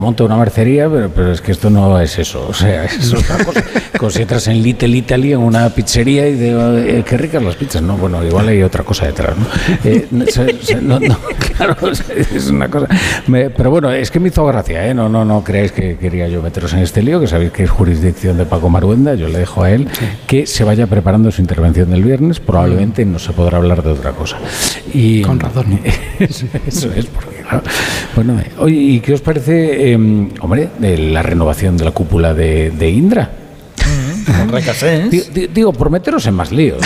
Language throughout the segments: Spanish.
monta una mercería, pero es que esto no es eso, o sea, es otra cosa. Como si entras en Little Italy, en una pizzería y de qué ricas las pizzas, no, bueno, igual hay otra cosa detrás, ¿no? Claro, es una cosa, pero bueno, es que me hizo gracia, no creáis que quería yo meteros en este lío, que sabéis que es jurisdicción de Paco Maruenda, yo le dejo a él que se vaya preparando su intervención del viernes, probablemente no se podrá hablar de otra cosa. Y con razón. Eso es, porque claro. Bueno, oye, ¿y qué os parece, hombre, de la renovación de la cúpula de Indra? Digo, por meteros en más líos.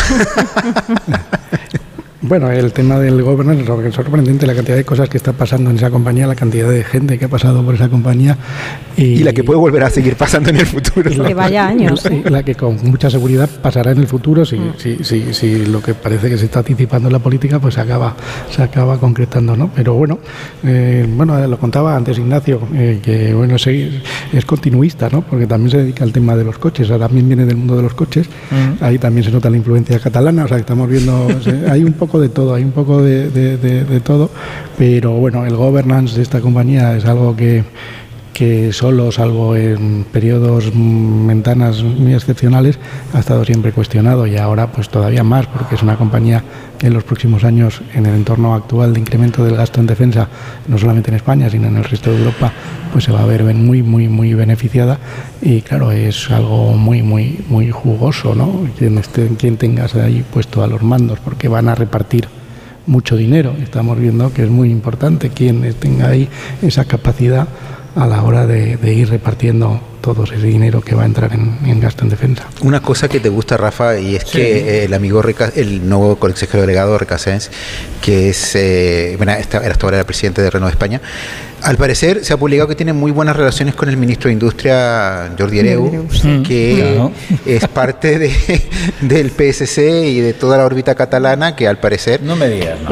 Bueno, el tema del governance es sorprendente, la cantidad de cosas que está pasando en esa compañía, la cantidad de gente que ha pasado por esa compañía. Y la que puede volver a seguir pasando en el futuro. Que vaya años. La que con mucha seguridad pasará en el futuro si lo que parece que se está anticipando en la política pues se acaba concretando, ¿no? Pero bueno, lo contaba antes Ignacio, que bueno, es continuista, ¿no? Porque también se dedica al tema de los coches, ahora también viene del mundo de los coches, ahí también se nota la influencia catalana, o sea, que estamos viendo, hay un poco de todo, de todo, pero bueno, el governance de esta compañía es algo que solo, salvo en periodos, ventanas muy excepcionales, ha estado siempre cuestionado, y ahora pues todavía más, porque es una compañía que en los próximos años, en el entorno actual de incremento del gasto en defensa, no solamente en España, sino en el resto de Europa, pues se va a ver muy beneficiada, y claro, es algo muy jugoso, ¿no? Quien tengas ahí puesto a los mandos, porque van a repartir mucho dinero. Estamos viendo que es muy importante quien tenga ahí esa capacidad a la hora de ir repartiendo todo ese dinero que va a entrar en gasto en defensa. Una cosa que te gusta, Rafa, y es que el amigo el nuevo consejero delegado Recasens, que es hasta ahora el presidente de Renault España, al parecer se ha publicado que tiene muy buenas relaciones con el ministro de Industria, Jordi Hereu, que es parte del PSC y de toda la órbita catalana, que al parecer... No me digas, no.